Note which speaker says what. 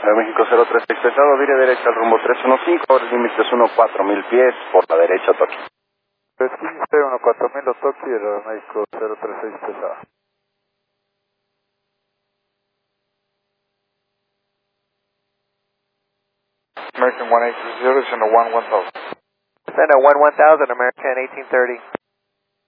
Speaker 1: México 036 pesado, vire derecha al rumbo 315, ahora el límite es 14,000 pies, por la derecha Tokio.
Speaker 2: 315, 14,000 Otoki, México 036 pesado.
Speaker 3: American 1830, send a 1-1000.
Speaker 4: Send a 1-1000, American 1830.